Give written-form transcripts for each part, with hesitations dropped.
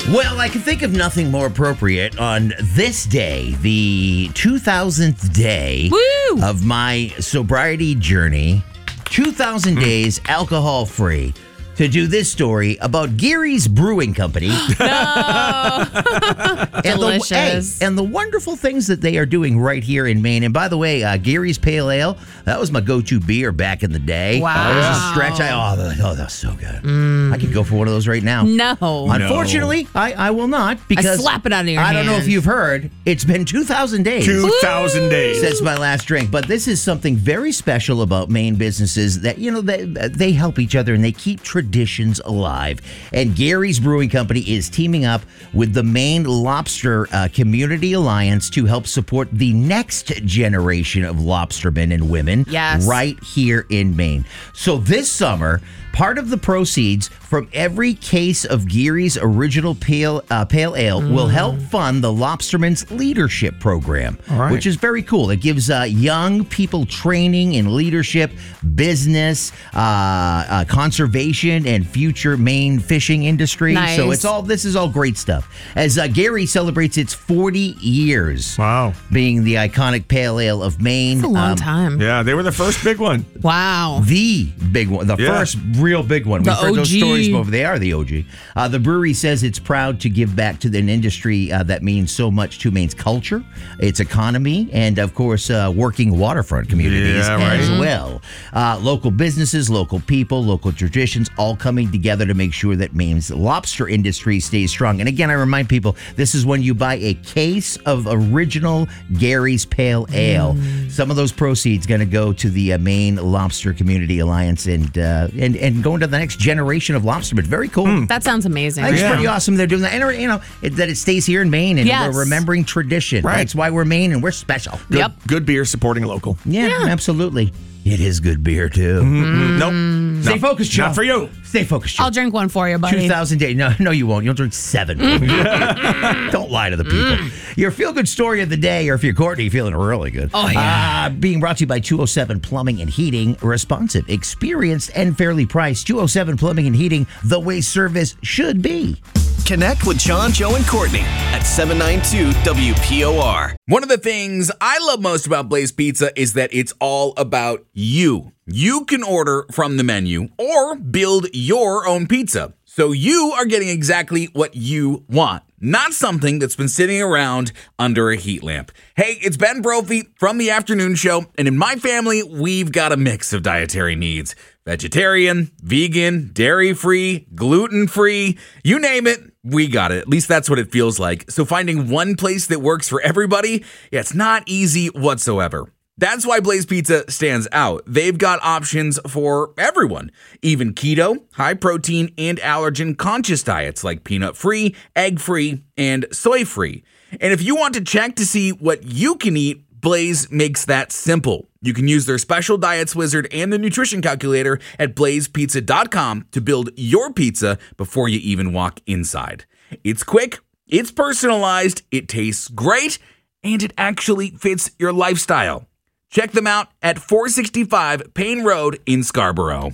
Well, I can think of nothing more appropriate on this day, the 2000th day of my sobriety journey, 2000 days alcohol-free, to do this story about Gary's Brewing Company. No! Delicious. And the wonderful things that they are doing right here in Maine. And by the way, Gary's Pale Ale, that was my go-to beer back in the day. Wow. It was a stretch. That was so good. I could go for one of those right now. No. Unfortunately, I will not, because I slap it out of your I don't know hand. if you've heard, it's been 2,000 days. 2,000 days. Since my last drink. But this is something very special about Maine businesses that, they help each other and they keep traditions alive. And Gary's Brewing Company is teaming up with the Maine Lobster Community Alliance to help support the next generation of lobstermen and women right here in Maine. So this summer, part of the proceeds from every case of Gary's Original Pale Ale will help fund the Lobstermen's Leadership Program, which is very cool. It gives young people training in leadership, business, conservation, and future Maine fishing industry. Nice. So this is all great stuff. As Gary celebrates its 40 years being the iconic Pale Ale of Maine. That's a long time. Yeah, they were the first big one. Wow. The big one. The first real big one. We've heard those stories before. They are the OG. The brewery says it's proud to give back to an industry that means so much to Maine's culture, its economy, and, of course, working waterfront communities as well. Local businesses, local people, local traditions, all coming together to make sure that Maine's lobster industry stays strong. And again, I remind people, this is when you buy a case of original Gary's Pale Ale. Some of those proceeds going to go to the Maine Lobster Community Alliance and going to the next generation of lobstermen. Very cool. That sounds amazing. I think it's pretty awesome they're doing that. And, that it stays here in Maine and we're remembering tradition. Right. That's why we're Maine and we're special. Good beer supporting local. Yeah, absolutely. It is good beer, too. Nope. Stay focused, Joe. Not for you. Stay focused, Joe. I'll drink one for you, buddy. 2,000 days. No, you won't. You'll drink 7. Don't lie to the people. Your feel-good story of the day, or if you're Courtney, feeling really good. Oh, yeah. Being brought to you by 207 Plumbing and Heating. Responsive, experienced, and fairly priced. 207 Plumbing and Heating, the way service should be. Connect with John, Joe, and Courtney at 792-WPOR. One of the things I love most about Blaze Pizza is that it's all about you. You can order from the menu or build your own pizza. So you are getting exactly what you want, not something that's been sitting around under a heat lamp. Hey, it's Ben Brophy from The Afternoon Show, and in my family, we've got a mix of dietary needs. Vegetarian, vegan, dairy-free, gluten-free, you name it, we got it. At least that's what it feels like. So finding one place that works for everybody, it's not easy whatsoever. That's why Blaze Pizza stands out. They've got options for everyone, even keto, high protein, and allergen conscious diets like peanut-free, egg-free, and soy-free. And if you want to check to see what you can eat, Blaze makes that simple. You can use their special diets wizard and the nutrition calculator at blazepizza.com to build your pizza before you even walk inside. It's quick, it's personalized, it tastes great, and it actually fits your lifestyle. Check them out at 465 Payne Road in Scarborough.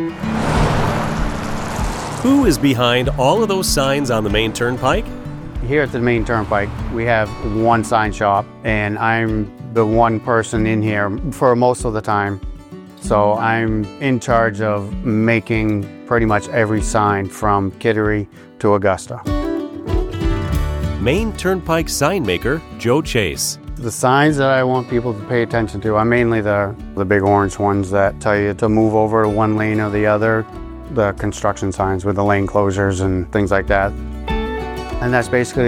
Who is behind all of those signs on the main turnpike? Here at the Main Turnpike, we have one sign shop, and I'm the one person in here for most of the time. So I'm in charge of making pretty much every sign from Kittery to Augusta. Main Turnpike sign maker Joe Chase. The signs that I want people to pay attention to are mainly the big orange ones that tell you to move over to one lane or the other. The construction signs with the lane closures and things like that. And that's basically